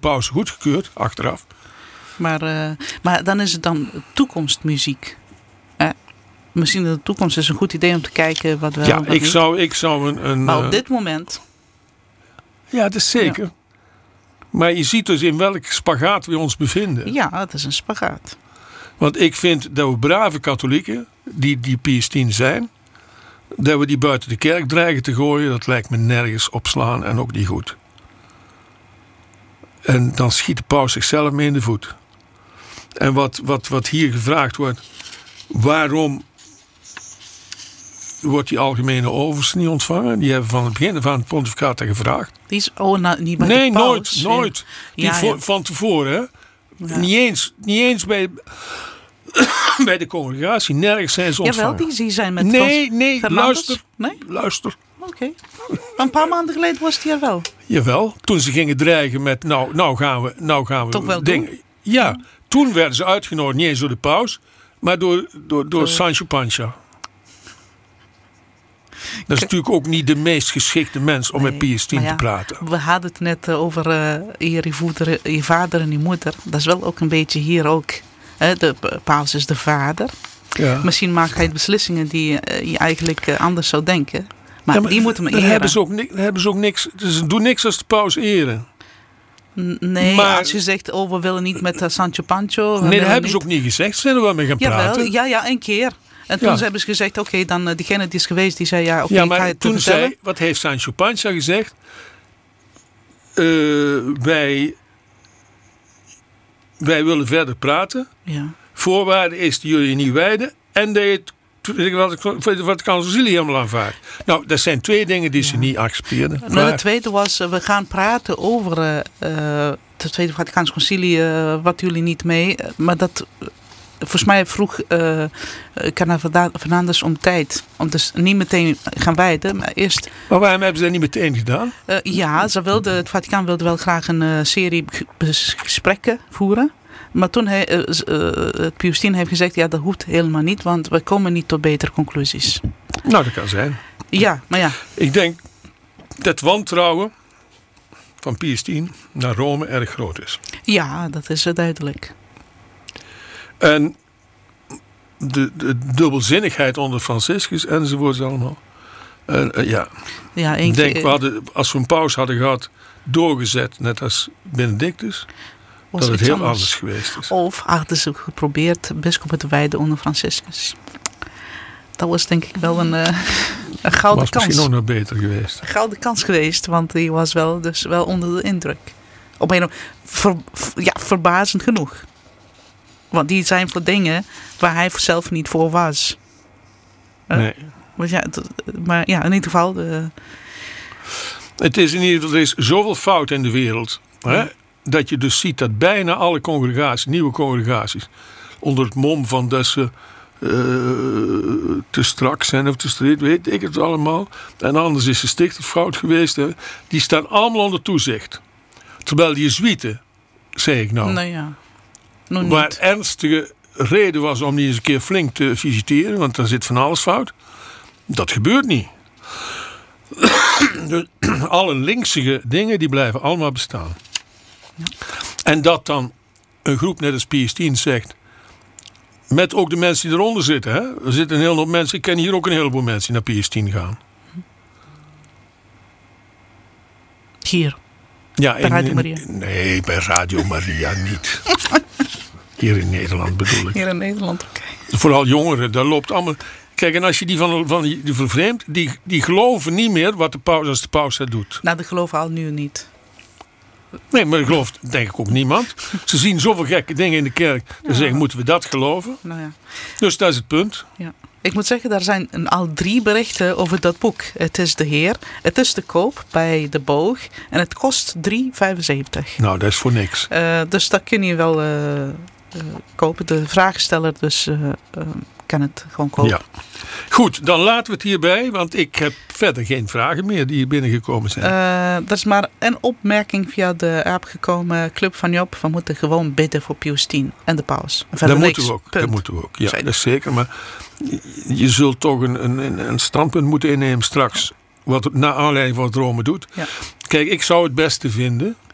paus goedgekeurd, achteraf. Maar dan is het dan toekomstmuziek. Misschien in de toekomst is een goed idee om te kijken wat wel. Ja, ik zou een. Maar op dit moment. Ja, dat is zeker. Ja. Maar je ziet dus in welk spagaat we ons bevinden. Ja, het is een spagaat. Want ik vind dat we brave katholieken, die Pius X zijn, dat we die buiten de kerk dreigen te gooien, dat lijkt me nergens op slaan en ook niet goed. En dan schiet de paus zichzelf mee in de voet. En wat hier gevraagd wordt, waarom wordt die algemene overste niet ontvangen? Die hebben van het begin van het pontificaat gevraagd. Die is niet bij de paus. Nooit. Van tevoren, hè? Ja. Niet eens bij de congregatie. Nergens zijn ze ontvangen. Jawel, die zijn met Nee, luister. Oké. Een paar maanden geleden was die er wel. Jawel, toen ze gingen dreigen met nou gaan we toch wel dingen. Doen? Ja, toen werden ze uitgenodigd, niet eens door de paus, maar door Sancho Panza. Dat is natuurlijk ook niet de meest geschikte mens om met Pius X te praten. We hadden het net over je vader en je moeder. Dat is wel ook een beetje hier ook. De paus is de vader. Ja. Misschien maakt hij beslissingen die je eigenlijk anders zou denken. Maar die moeten we eren. Hebben ze ook niks. Ze doen niks als de paus eren. Nee, maar als je zegt, we willen niet met Sancho Panza. Nee, dat hebben ze ook niet gezegd. Ze zijn er wel mee gaan praten. Ja, een keer. En toen hebben ze gezegd, oké, dan diegene die is geweest, die zei ik ga het toen vertellen. Wat heeft Sancho Panza gezegd? Wij willen verder praten. Ja. Voorwaarde is dat jullie niet wijden en dat je wat Concilie helemaal aanvaardt. Nou, dat zijn twee dingen die ze niet accepteerden. Maar de tweede was, we gaan praten over het Tweede Vaticaans Concilie, wat jullie niet mee. Maar dat, volgens mij vroeg Kardinaal Fernandes om tijd. Om dus niet meteen gaan wijden, maar eerst. Maar waarom hebben ze dat niet meteen gedaan? Het Vaticaan wilde wel graag een serie gesprekken voeren. Maar toen Pius X heeft gezegd, dat hoeft helemaal niet, want we komen niet tot betere conclusies. Nou, dat kan zijn. Ja, maar ja. Ik denk dat wantrouwen van Pius X naar Rome erg groot is. Ja, dat is duidelijk. En de dubbelzinnigheid onder Franciscus enzovoorts allemaal. Ik denk, als we een paus hadden gehad, doorgezet, net als Benedictus, dat het heel anders geweest is. Of hadden ze geprobeerd bischoppen te wijden onder Franciscus. Dat was denk ik wel een gouden kans. Was misschien nog beter geweest. Een gouden kans geweest, want die was wel onder de indruk. Op een verbazend genoeg. Want die zijn voor dingen waar hij zelf niet voor was. Nee. Maar in ieder geval. Het is in ieder geval, er is zoveel fout in de wereld. Hè, dat je dus ziet dat bijna alle congregaties, nieuwe congregaties, onder het mom van dat ze te strak zijn of te strikt, weet ik het allemaal. En anders is de stichter fout geweest. Hè, die staan allemaal onder toezicht. Terwijl die Jezuïeten, zeg ik nou. Nou ja. Waar ernstige reden was om die eens een keer flink te visiteren, want daar zit van alles fout. Dat gebeurt niet. Dus alle linksige dingen die blijven allemaal bestaan. Ja. En dat dan een groep net als Pius X zegt, met ook de mensen die eronder zitten. Hè? Er zitten een hele hoop mensen, ik ken hier ook een heleboel mensen die naar Pius X gaan. Hier? Ja, bij Radio Maria? Nee, bij Radio Maria niet. Hier in Nederland bedoel ik. Hier in Nederland, oké. Vooral jongeren, daar loopt allemaal. Kijk, en als je die vervreemdt, die geloven niet meer wat de paus dat doet. Nou, dat geloven al nu niet. Nee, maar dat gelooft denk ik ook niemand. Ze zien zoveel gekke dingen in de kerk. Dan zeggen, moeten we dat geloven? Nou ja. Dus dat is het punt. Ja. Ik moet zeggen, er zijn al 3 berichten over dat boek. Het is de Heer. Het is te koop bij de Boog. En het kost €3,75. Nou, dat is voor niks. Dus dat kun je wel kopen. De vraagsteller dus kan het gewoon kopen. Ja. Goed, dan laten we het hierbij. Want ik heb verder geen vragen meer die hier binnengekomen zijn. Er is maar een opmerking via de app gekomen. Club van Job. We moeten gewoon bidden voor Pius X en de paus. Dat moeten we ook. Ja, dat is zeker. Maar je zult toch een standpunt moeten innemen straks. Naar aanleiding van wat Rome doet. Ja. Kijk, ik zou het beste vinden